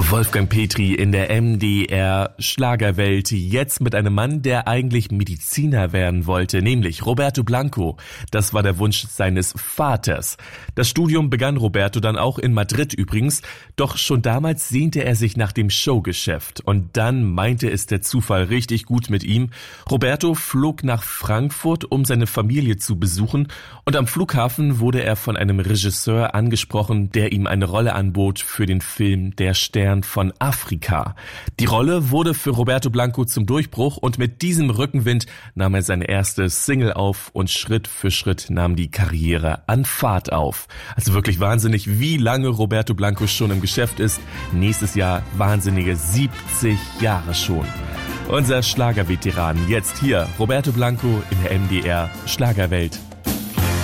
Wolfgang Petri in der MDR Schlagerwelt, jetzt mit einem Mann, der eigentlich Mediziner werden wollte, nämlich Roberto Blanco. Das war der Wunsch seines Vaters. Das Studium begann Roberto dann auch in Madrid übrigens, doch schon damals sehnte er sich nach dem Showgeschäft. Und dann meinte es der Zufall richtig gut mit ihm. Roberto flog nach Frankfurt, um seine Familie zu besuchen, und am Flughafen wurde er von einem Regisseur angesprochen, der ihm eine Rolle anbot für den Film Der Stern von Afrika. Die Rolle wurde für Roberto Blanco zum Durchbruch und mit diesem Rückenwind nahm er seine erste Single auf und Schritt für Schritt nahm die Karriere an Fahrt auf. Also wirklich wahnsinnig, wie lange Roberto Blanco schon im Geschäft ist. Nächstes Jahr wahnsinnige 70 Jahre schon. Unser Schlagerveteran jetzt hier, Roberto Blanco in der MDR Schlagerwelt.